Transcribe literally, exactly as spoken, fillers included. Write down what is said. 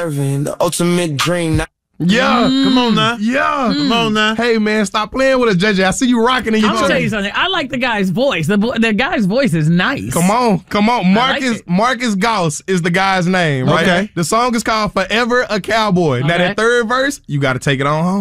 The ultimate dream. Yeah. Mm. Come on now. Yeah. Mm. Come on now. Hey, man, stop playing with us, J J. I see you rocking in your I'm gonna tell you something. I like the guy's voice. The the guy's voice is nice. Come on, come on. Marcus like Marcus Gauss is the guy's name, right? Okay. The song is called Forever a Cowboy. Now, Okay. that third verse, you got to take it on home.